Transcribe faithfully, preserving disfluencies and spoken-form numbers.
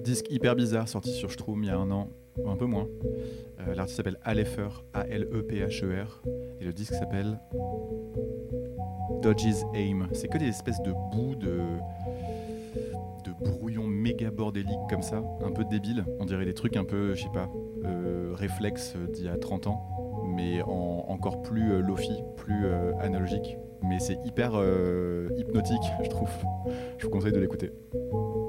Disque hyper bizarre, sorti sur Stroom il y a un an, ou un peu moins. Euh, l'artiste s'appelle Alepher, A L E P H E R, et le disque s'appelle Dodge's Aim. C'est que des espèces de bouts de, de brouillons méga bordéliques comme ça, un peu débiles. On dirait des trucs un peu, je sais pas, euh, réflexes d'il y a trente ans, mais en, encore plus euh, lofi, plus euh, analogique. Mais c'est hyper euh, hypnotique, je trouve. Je vous conseille de l'écouter.